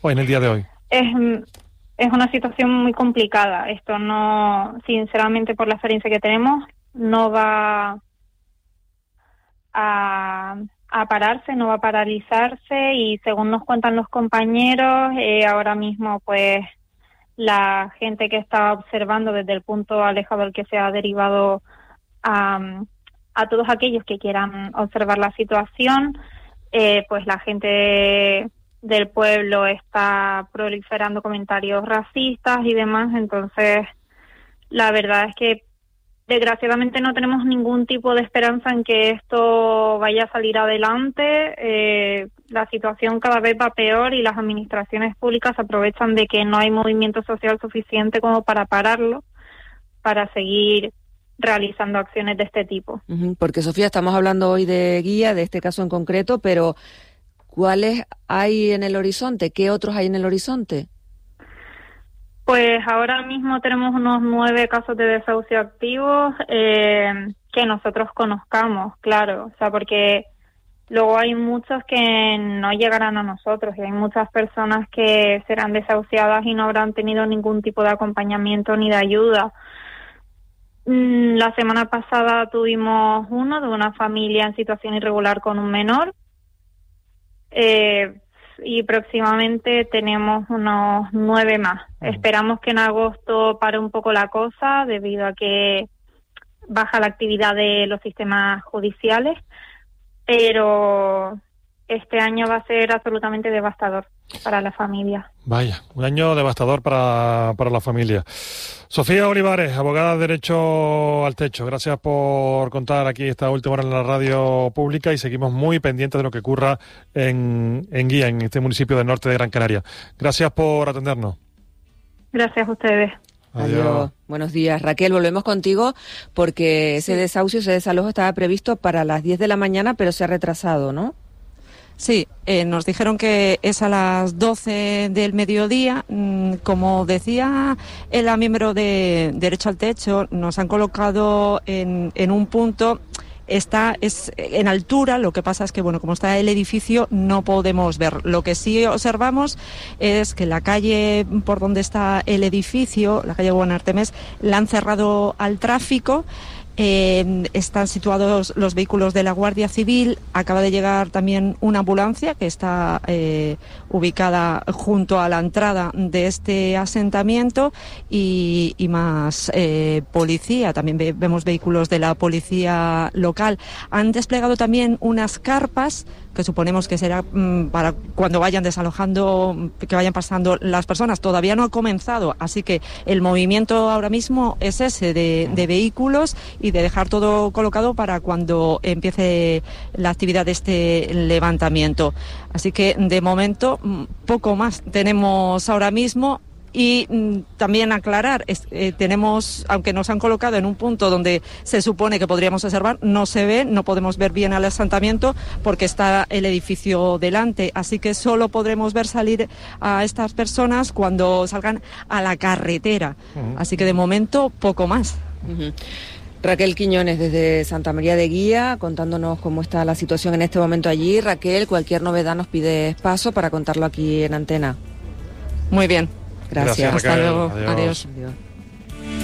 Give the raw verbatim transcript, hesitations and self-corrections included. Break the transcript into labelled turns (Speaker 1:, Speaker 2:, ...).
Speaker 1: hoy, en el día de hoy?
Speaker 2: Es, es una situación muy complicada. Esto no, sinceramente, por la experiencia que tenemos, no va a, a pararse, no va a paralizarse, y según nos cuentan los compañeros, eh, ahora mismo pues la gente que está observando desde el punto alejado al que se ha derivado a, a todos aquellos que quieran observar la situación, eh, pues la gente del pueblo está proliferando comentarios racistas y demás. Entonces la verdad es que desgraciadamente no tenemos ningún tipo de esperanza en que esto vaya a salir adelante. Eh, la situación cada vez va peor y las administraciones públicas aprovechan de que no hay movimiento social suficiente como para pararlo, para seguir realizando acciones de este tipo.
Speaker 3: Uh-huh, porque, Sofía, estamos hablando hoy de Guía, de este caso en concreto, pero ¿cuáles hay en el horizonte? ¿Qué otros hay en el horizonte?
Speaker 2: Pues ahora mismo tenemos unos nueve casos de desahucio activos eh, que nosotros conozcamos, claro, o sea, porque luego hay muchos que no llegarán a nosotros y hay muchas personas que serán desahuciadas y no habrán tenido ningún tipo de acompañamiento ni de ayuda. La semana pasada tuvimos uno de una familia en situación irregular con un menor. Eh, y próximamente tenemos unos nueve más. Mm. Esperamos que en agosto pare un poco la cosa debido a que baja la actividad de los sistemas judiciales, pero este año va a ser absolutamente devastador para la familia.
Speaker 1: Vaya, un año devastador para, para la familia. Sofía Olivares, abogada de Derecho al Techo, gracias por contar aquí esta última hora en la radio pública, y seguimos muy pendientes de lo que ocurra en, en Guía, en este municipio del norte de Gran Canaria. Gracias por atendernos.
Speaker 2: Gracias a ustedes.
Speaker 3: Adiós. Adiós. Buenos días. Raquel, volvemos contigo porque ese desahucio, ese desalojo estaba previsto para las diez de la mañana, pero se ha retrasado, ¿no?
Speaker 4: Sí, eh, nos dijeron que es a las doce del mediodía. Como decía la miembro de Derecho al Techo, nos han colocado en, en un punto, está es en altura, lo que pasa es que, bueno, como está el edificio, no podemos ver. Lo que sí observamos es que la calle por donde está el edificio, la calle Juan Artemes, la han cerrado al tráfico. Eh, están situados los vehículos de la Guardia Civil. Acaba de llegar también una ambulancia que está eh, ubicada junto a la entrada de este asentamiento y, y más eh, policía. También ve, vemos vehículos de la policía local. Han desplegado también unas carpas que suponemos que será mmm, para cuando vayan desalojando, que vayan pasando las personas. Todavía no ha comenzado, así que el movimiento ahora mismo es ese de, de vehículos y de dejar todo colocado para cuando empiece la actividad de este levantamiento. Así que de momento poco más tenemos ahora mismo. Y mm, también aclarar, es, eh, tenemos, aunque nos han colocado en un punto donde se supone que podríamos observar, no se ve, no podemos ver bien al asentamiento porque está el edificio delante, así que solo podremos ver salir a estas personas cuando salgan a la carretera. Uh-huh. Así que de momento poco más.
Speaker 3: Uh-huh. Raquel Quiñones desde Santa María de Guía, contándonos cómo está la situación en este momento allí. Raquel, cualquier novedad nos pides paso para contarlo aquí en antena.
Speaker 4: Muy bien.
Speaker 3: Gracias.
Speaker 1: Gracias,
Speaker 4: Hasta luego.
Speaker 1: Adiós.
Speaker 4: Adiós.
Speaker 3: Adiós.